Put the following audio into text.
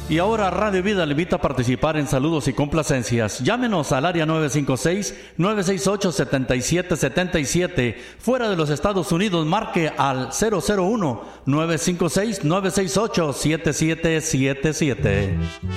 Y ahora Radio Vida le invita a participar en saludos y complacencias. Llámenos al área 956-968-7777. Fuera de los Estados Unidos, marque al 001-956-968-7777.